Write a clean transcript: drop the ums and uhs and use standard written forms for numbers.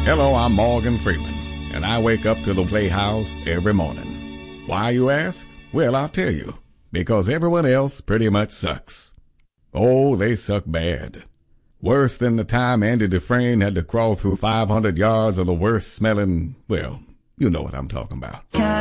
Hello, I'm Morgan Freeman, and I wake up to the Playhouse every morning. Why, you ask? Well, I'll tell you. Because everyone else pretty much sucks. Oh, they suck bad. Worse than the time Andy Dufresne had to crawl through 500 yards of the worst smelling, well, you know what I'm talking about.